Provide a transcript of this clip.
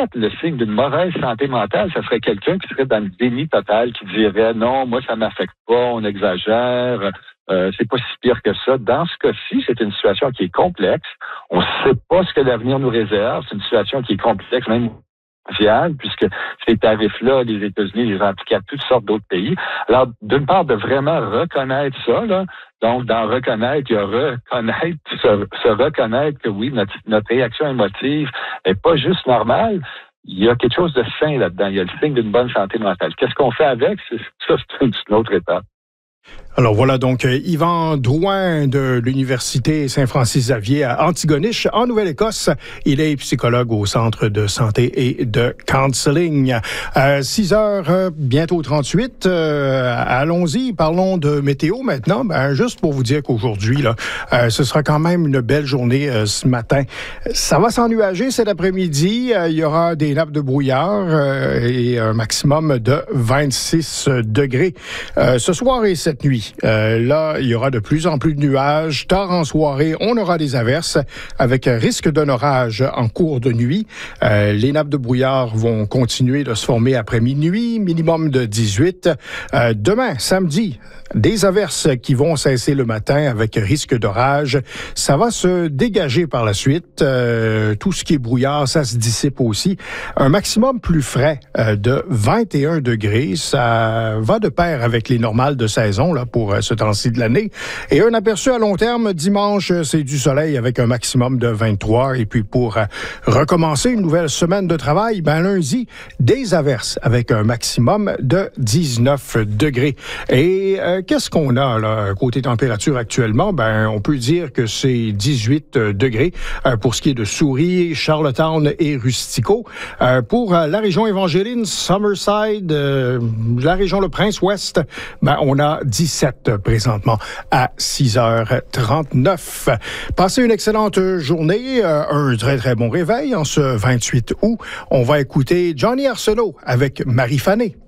fait, le signe d'une mauvaise santé mentale, ça serait quelqu'un qui serait dans le déni total, qui dirait non, moi ça m'affecte pas, on exagère, c'est pas si pire que ça. Dans ce cas-ci, c'est une situation qui est complexe. On ne sait pas ce que l'avenir nous réserve. C'est une situation qui est complexe, même mondiale, puisque ces tarifs-là, les États-Unis les appliquent à toutes sortes d'autres pays. Alors, d'une part, de vraiment reconnaître ça, là, donc d'en reconnaître, il y a reconnaître, se reconnaître que oui, notre réaction émotive est pas juste normale. Il y a quelque chose de sain là-dedans. Il y a le signe d'une bonne santé mentale. Qu'est-ce qu'on fait avec? Ça, c'est une autre étape. Alors voilà donc Yvan Drouin de l'Université Saint-Francis-Xavier à Antigonish, en Nouvelle-Écosse. Il est psychologue au Centre de santé et de counseling. 6h, bientôt 38. Allons-y, parlons de météo maintenant. Juste pour vous dire qu'aujourd'hui, là, ce sera quand même une belle journée ce matin. Ça va s'ennuager cet après-midi. Il y aura des nappes de brouillard et un maximum de 26 degrés. Ce soir et cette nuit. Là, il y aura de plus en plus de nuages. Tard en soirée, on aura des averses avec un risque d'un orage en cours de nuit. Les nappes de brouillard vont continuer de se former après minuit, minimum de 18. Demain, samedi, des averses qui vont cesser le matin avec risque d'orage. Ça va se dégager par la suite. Tout ce qui est brouillard, ça se dissipe aussi. Un maximum plus frais de 21 degrés. Ça va de pair avec les normales de saison là, pour ce temps-ci de l'année. Et un aperçu à long terme, dimanche, c'est du soleil avec un maximum de 23. Et puis pour recommencer une nouvelle semaine de travail, lundi, des averses avec un maximum de 19 degrés. Et qu'est-ce qu'on a là, côté température actuellement? On peut dire que c'est 18 degrés pour ce qui est de Souris, Charlottetown et Rustico. Pour la région Evangeline, Summerside, la région Le Prince-Ouest, on a 17 présentement à 6h39. Passez une excellente journée, un très très bon réveil en ce 28 août. On va écouter Johnny Arsenault avec Marie Fané.